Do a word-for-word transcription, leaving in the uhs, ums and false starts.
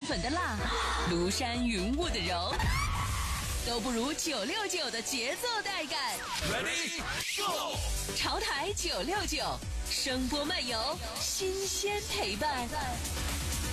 粉的辣，庐山云雾的柔，都不如九六九的节奏带感。 Ready Go！ 潮台九六九，声波漫游，新鲜陪伴。